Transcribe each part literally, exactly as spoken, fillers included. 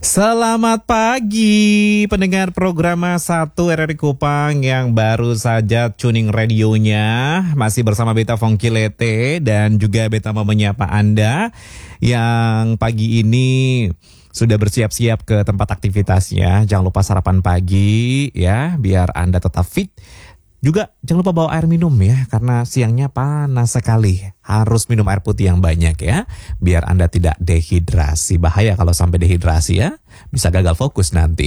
Selamat pagi pendengar program satu R R I Kupang yang baru saja tuning radionya. Masih bersama Beta Fongkilete dan juga Beta mau menyapa Anda yang pagi ini sudah bersiap-siap ke tempat aktivitasnya. Jangan lupa sarapan pagi ya biar Anda tetap fit. Juga jangan lupa bawa air minum ya, karena siangnya panas sekali. Harus minum air putih yang banyak ya, biar Anda tidak dehidrasi. Bahaya kalau sampai dehidrasi ya, bisa gagal fokus nanti.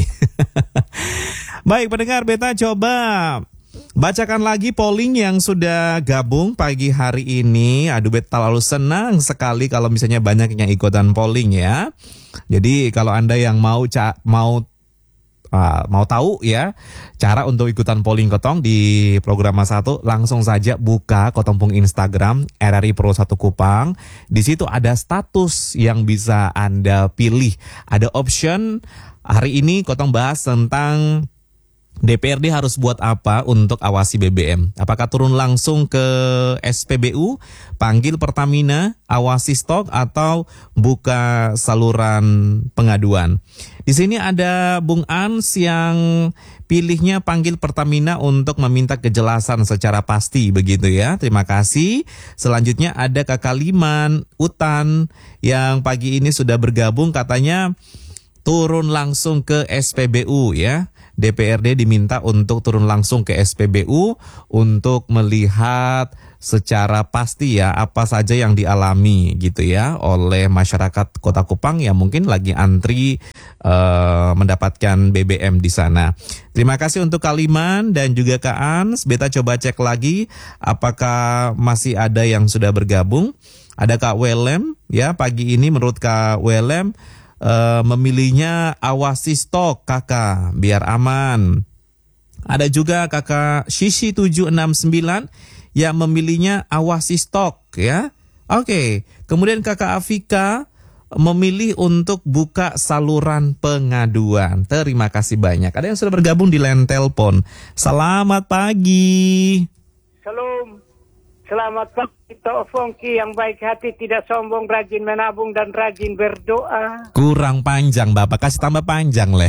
Baik pendengar, Beta coba bacakan lagi polling yang sudah gabung pagi hari ini. Aduh, Beta terlalu senang sekali kalau misalnya banyak yang ikutan polling ya. Jadi kalau Anda yang mau ca- mau Uh, mau tahu ya cara untuk ikutan polling Kotong di program satu, langsung saja buka Kotong Instagram R R I Pro satu Kupang. Di situ ada status yang bisa Anda pilih. Ada option hari ini Kotong bahas tentang D P R D harus buat apa untuk awasi B B M. Apakah turun langsung ke S P B U, panggil Pertamina, awasi stok, atau buka saluran pengaduan. Di sini ada Bung Ans yang pilihnya panggil Pertamina untuk meminta kejelasan secara pasti begitu ya. Terima kasih. Selanjutnya ada Kakak Liman Utan yang pagi ini sudah bergabung, katanya turun langsung ke S P B U ya. D P R D diminta untuk turun langsung ke S P B U untuk melihat secara pasti ya apa saja yang dialami gitu ya oleh masyarakat Kota Kupang yang mungkin lagi antri uh, mendapatkan B B M di sana. Terima kasih untuk Kaliman dan juga Kak Ans. Beta coba cek lagi apakah masih ada yang sudah bergabung. Ada Kak Welem ya, pagi ini menurut Kak Welem Uh, memilihnya awasi stok kakak biar aman. Ada juga kakak Shishi tujuh enam sembilan yang memilihnya awasi stok ya. Oke, kemudian kakak Afika memilih untuk buka saluran pengaduan. Terima kasih banyak. Ada yang sudah bergabung di line telepon. Selamat pagi. Salam. Selamat pagi Tok Fongki yang baik hati, tidak sombong, rajin menabung dan rajin berdoa. Kurang panjang Bapak, kasih tambah panjang leh.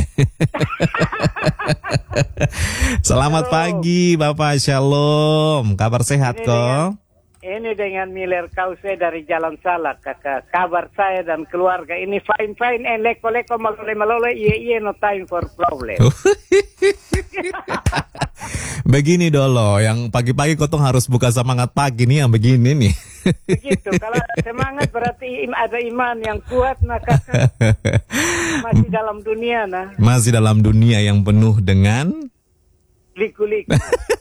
Selamat Shalom. Pagi Bapak, Shalom. Kabar sehat ini kok? Dengan, ini dengan Miller Kause dari Jalan Salak, kakak. Kabar saya dan keluarga ini fine fine and leko leko malole malole iye iye no time for problem. Begini dolo, yang pagi-pagi Kotong harus buka semangat pagi nih yang begini nih. Begitu, kalau semangat berarti ada iman yang kuat, nah kakak. Masih dalam dunia nah. Masih dalam dunia yang penuh dengan liku-liku.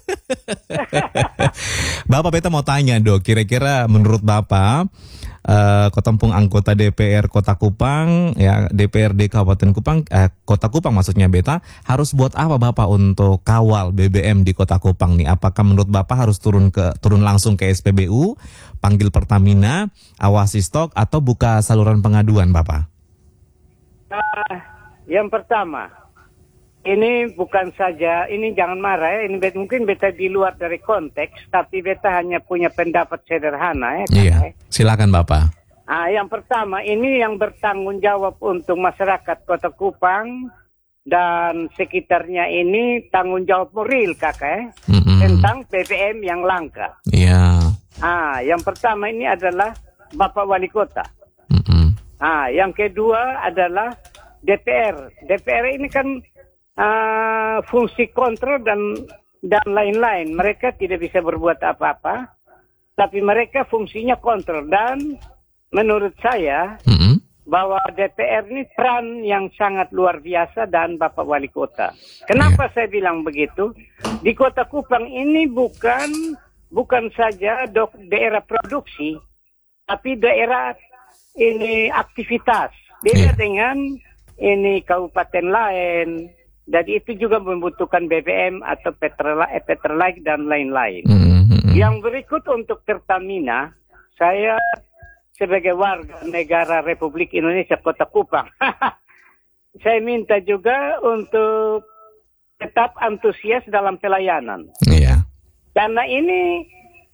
Bapak, Beta mau tanya dok, kira-kira menurut Bapak Uh, Kotempung anggota D P R Kota Kupang ya, D P R D Kabupaten Kupang, eh, Kota Kupang maksudnya Beta, harus buat apa Bapak untuk kawal B B M di Kota Kupang nih? Apakah menurut Bapak harus turun ke turun langsung ke S P B U, panggil Pertamina, awasi stok, atau buka saluran pengaduan Bapak? Nah, yang pertama, ini bukan saja, ini jangan marah ya, ini bet, mungkin beta di luar dari konteks, tapi beta hanya punya pendapat sederhana ya. Iya, kan, ya? Silakan Bapak. Ah, yang pertama, ini yang bertanggung jawab untuk masyarakat Kota Kupang dan sekitarnya ini tanggung jawab moral kakak ya, mm-hmm. tentang B B M yang langka. Iya. Ah, yang pertama ini adalah Bapak Wali Kota. Mm-hmm. Ah, yang kedua adalah D P R. D P R ini kan Uh, fungsi kontrol dan dan lain-lain. Mereka tidak bisa berbuat apa-apa, tapi mereka fungsinya kontrol. Dan menurut saya mm-hmm. bahwa D P R ini peran yang sangat luar biasa dan Bapak Wali Kota. Kenapa yeah. saya bilang begitu? Di Kota Kupang ini bukan bukan saja dok, daerah produksi, tapi daerah ini aktivitas. Beda yeah. dengan ini kabupaten lain. Dan itu juga membutuhkan B B M atau Petrolite dan lain-lain. Mm-hmm. Yang berikut untuk Pertamina, saya sebagai warga negara Republik Indonesia Kota Kupang, saya minta juga untuk tetap antusias dalam pelayanan. Iya. Karena ini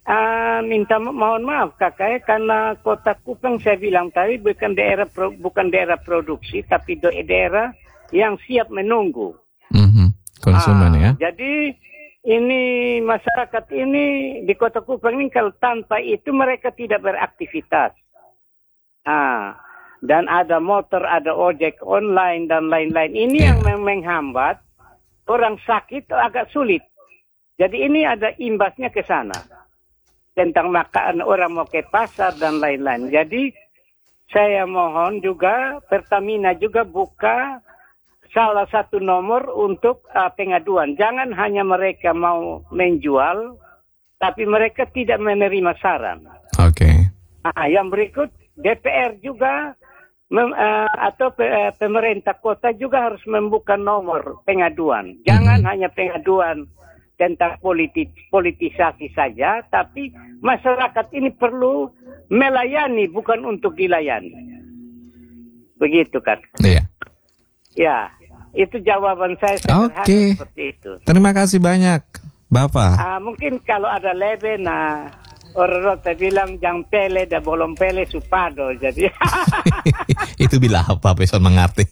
Uh, minta ma- mohon maaf kakak ya, karena Kota Kupang saya bilang tadi bukan daerah pro, bukan daerah produksi, tapi do- daerah yang siap menunggu. Mm-hmm. Konsumen Ah, ya. Jadi ini masyarakat ini di Kota Kupang ini kalau tanpa itu mereka tidak beraktivitas. Ah, dan ada motor, ada ojek online dan lain-lain. Ini Yeah. yang meng- menghambat orang sakit agak sulit. Jadi ini ada imbasnya ke sana. Tentang makan orang mau ke pasar dan lain-lain. Jadi saya mohon juga Pertamina juga buka salah satu nomor untuk uh, pengaduan. Jangan hanya mereka mau menjual, tapi mereka tidak menerima saran. Oke. Okay. Nah, yang berikut D P R juga mem, uh, atau pe, uh, pemerintah kota juga harus membuka nomor pengaduan. Jangan Mhm. hanya pengaduan tentang politik, politisasi saja, tapi masyarakat ini perlu melayani, bukan untuk dilayani. Begitu kan? Iya. Ya, itu jawaban saya sederhana Oke. seperti itu. Terima kasih banyak, Bapak. Ah, mungkin kalau ada lebih, nah orang rota bilang jang pele dan bolong pele supado, jadi. Itu bila apa bisa mengerti.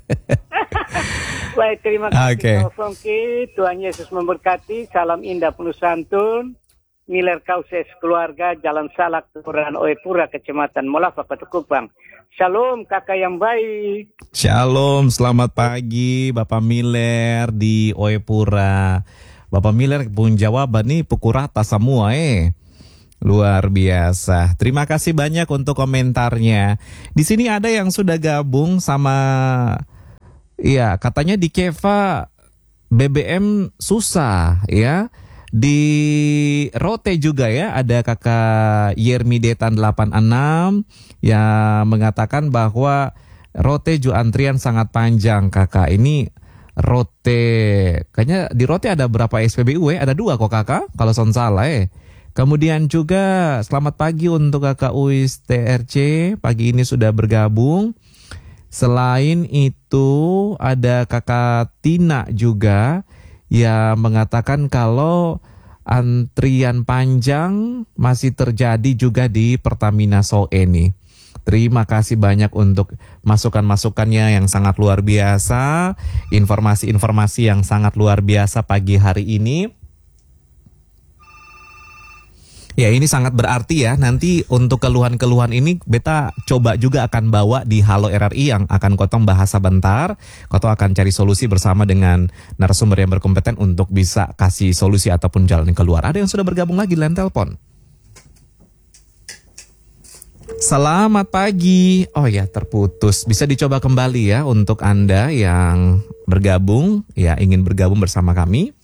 Baik, terima kasih Oke. Pak Fongki. Tuhan Yesus memberkati. Salam indah penuh santun. Miler Kauses keluarga, Jalan Salak, Kelurahan Oepura, Kecamatan Molafa, Kota Kupang. Shalom kakak yang baik. Shalom, selamat pagi Bapak Miller di Oepura. Bapak Miller pun jawaban nih pukul rata semua eh. Luar biasa. Terima kasih banyak untuk komentarnya. Di sini ada yang sudah gabung sama, iya katanya di Keva B B M susah ya. Di Rote juga ya ada kakak Yermi Detan delapan enam yang mengatakan bahwa Rote ju antrian sangat panjang kakak. Ini Rote, kayaknya di Rote ada berapa S P B U ya? Ada dua kok kakak, kalau son salah eh. Kemudian juga selamat pagi untuk kakak Uis T R C, pagi ini sudah bergabung. Selain itu ada kakak Tina juga yang mengatakan kalau antrian panjang masih terjadi juga di Pertamina Soe nih. Terima kasih banyak untuk masukan-masukannya yang sangat luar biasa, informasi-informasi yang sangat luar biasa pagi hari ini. Ya ini sangat berarti ya, nanti untuk keluhan-keluhan ini beta coba juga akan bawa di Halo R R I yang akan Kotong bahas sebentar. Kotong akan cari solusi bersama dengan narasumber yang berkompeten untuk bisa kasih solusi ataupun jalan keluar. Ada yang sudah bergabung lagi di line telepon. Selamat pagi. Oh ya terputus, bisa dicoba kembali ya untuk Anda yang bergabung, ya ingin bergabung bersama kami.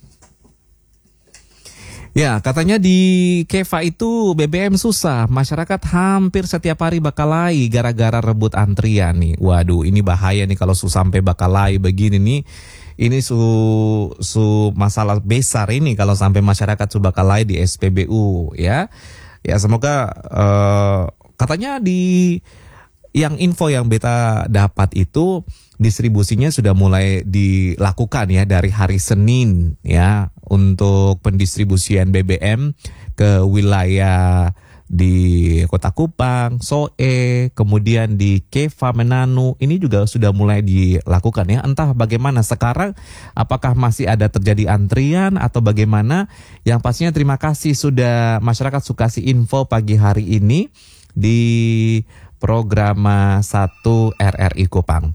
Ya, katanya di Keva itu B B M susah. Masyarakat hampir setiap hari bakalai gara-gara rebut antrian nih. Waduh, ini bahaya nih kalau su sampai bakalai begini nih. Ini su su masalah besar ini kalau sampai masyarakat su bakalai di S P B U ya. Ya, semoga uh, katanya di yang info yang beta dapat itu distribusinya sudah mulai dilakukan ya dari hari Senin ya untuk pendistribusian B B M ke wilayah di Kota Kupang, Soe, kemudian di Keva Menanu ini juga sudah mulai dilakukan ya. Entah bagaimana sekarang, apakah masih ada terjadi antrian atau bagaimana. Yang pastinya terima kasih sudah masyarakat sukasi info pagi hari ini di program satu R R I Kupang.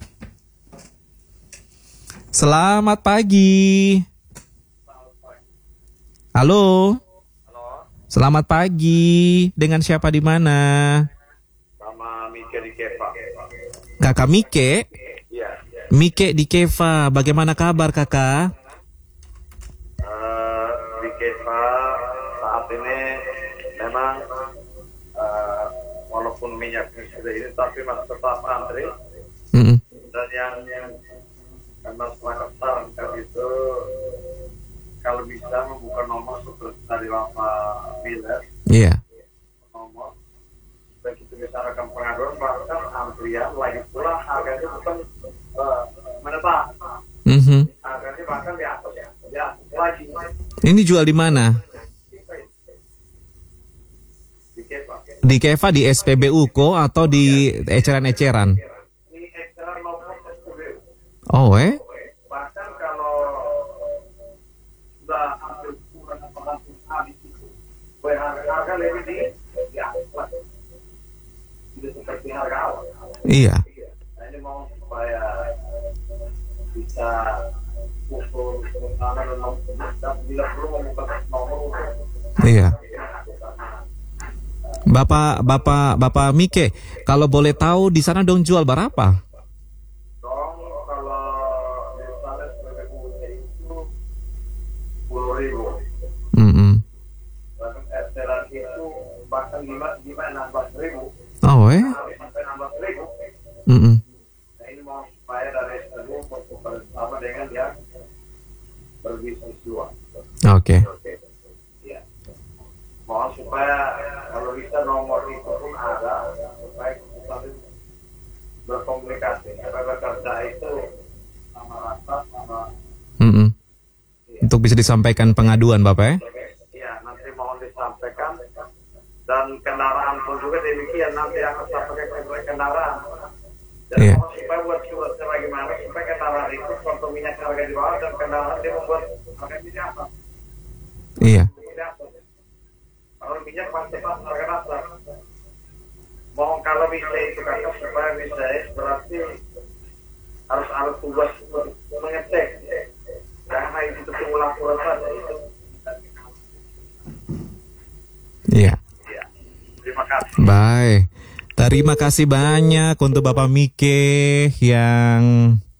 Selamat pagi. Halo. Selamat pagi. Dengan siapa di mana? Sama Mike di Keva. Kakak Mike? Iya. Mike di Keva. Bagaimana kabar kakak? Uh, di Keva saat ini memang uh, walaupun minyaknya sudah ini tapi masih tetap antri. Mm-mm. Dan yang yang masyarakat sarankan itu kalau bisa membuka nomor seperti dari lama Miller. Iya. Nomor supaya kita bisa rekam pengaduan bahkan antrian lagi pula harganya bukan uh, menetap. Mhm. Harganya bahkan di atas ya. Ya lagi. Ini jual di mana? Di Keva di S P B U ko atau di eceran-eceran? Di eceran maupun S P B U. Oh, eh? Bahkan kalau sudah hampir kurang atau hampir habis itu, harga lebih di di atas. Tidak seperti harga awal. Iya. Nah, ini mau supaya bisa usul bersama dan dan bila perlu membuka nomor untuk Iya. Bapak Bapak Bapak Mike, kalau boleh tahu di sana dong jual berapa? dong kalau misalnya sebagai bunganya itu sepuluh ribu. Mm-mm. Bahkan esteran itu bahkan lima lima enam belas ribu. Oh, eh? Sampai enam belas ribu. Mm-mm. Nah ini mau supaya dari esteran bersama dengan yang berbisnis jual. Oke. Iya. Mohon supaya kalau bisa nomor itu pun ada supaya kita saling berkomunikasi. Karena bekerja itu sama rasa sama. Mm-mm. Untuk bisa disampaikan pengaduan, Bapak, ya? Iya, nanti mohon disampaikan. Dan kendaraan pun juga demikian nanti akan sampaikan kendaraan. Jadi Iya. mohon supaya buat suratnya bagaimana supaya kendaraan itu kontum minyak harga di bawah dan kendaraan dia membuat harga di atas. Iya. Di atas. Kalau minyak pasti pas harga dasar. Mohon kalau bisa itu kakak supaya bisa berarti harus ada tugas untuk mengecek. Karena itu tunggu laporan saja itu. Iya. Ya. Terima kasih. Baik. Terima kasih banyak untuk Bapak Mike yang